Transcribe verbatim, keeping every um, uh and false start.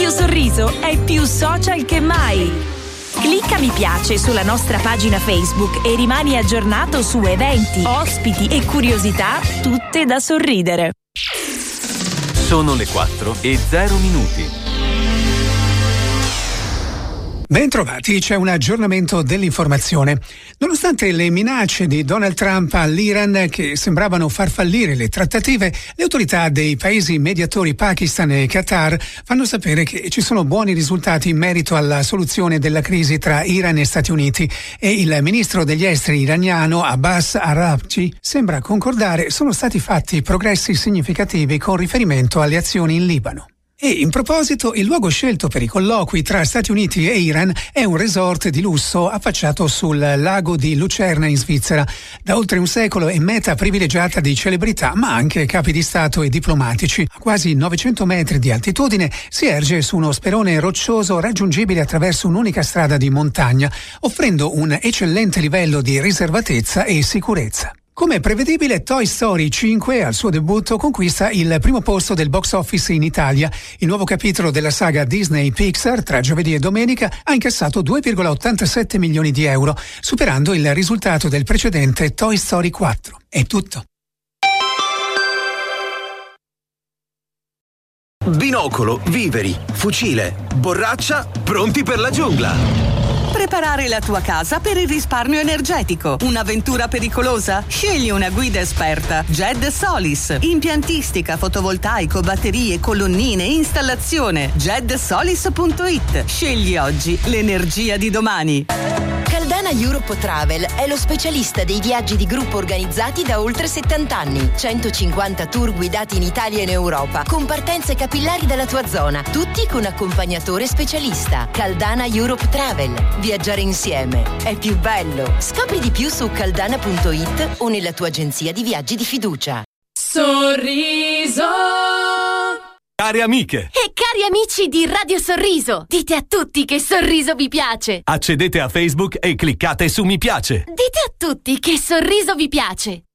Radio Sorriso è più social che mai. Clicca mi piace sulla nostra pagina Facebook e rimani aggiornato su eventi, ospiti e curiosità tutte da sorridere. Sono le quattro e zero minuti. Bentrovati, c'è un aggiornamento dell'informazione. Nonostante le minacce di Donald Trump all'Iran che sembravano far fallire le trattative, le autorità dei paesi mediatori Pakistan e Qatar fanno sapere che ci sono buoni risultati in merito alla soluzione della crisi tra Iran e Stati Uniti e il ministro degli esteri iraniano Abbas Araghchi sembra concordare sono stati fatti progressi significativi con riferimento alle azioni in Libano. E in proposito, il luogo scelto per i colloqui tra Stati Uniti e Iran è un resort di lusso affacciato sul lago di Lucerna in Svizzera. Da oltre un secolo è meta privilegiata di celebrità, ma anche capi di Stato e diplomatici. A quasi novecento metri di altitudine si erge su uno sperone roccioso raggiungibile attraverso un'unica strada di montagna, offrendo un eccellente livello di riservatezza e sicurezza. Come prevedibile, Toy Story cinque al suo debutto conquista il primo posto del box office in Italia. Il nuovo capitolo della saga Disney Pixar, tra giovedì e domenica, ha incassato due virgola ottantasette milioni di euro, superando il risultato del precedente Toy Story quattro. È tutto. Binocolo, viveri, fucile, borraccia, pronti per la giungla. Preparare la tua casa per il risparmio energetico. Un'avventura pericolosa? Scegli una guida esperta. Ged Solis. Impiantistica, fotovoltaico, batterie, colonnine, installazione. ged solis punto it. Scegli oggi l'energia di domani. Caldana Europe Travel è lo specialista dei viaggi di gruppo organizzati da oltre settanta anni. centocinquanta tour guidati in Italia e in Europa, con partenze capillari dalla tua zona, tutti con accompagnatore specialista. Caldana Europe Travel. Viaggiare insieme è più bello. Scopri di più su caldana punto it o nella tua agenzia di viaggi di fiducia. Sorriso. Cari amiche e cari amici di Radio Sorriso, dite a tutti che Sorriso vi piace. accedete a Facebook e cliccate su mi piace. Dite a tutti che Sorriso vi piace.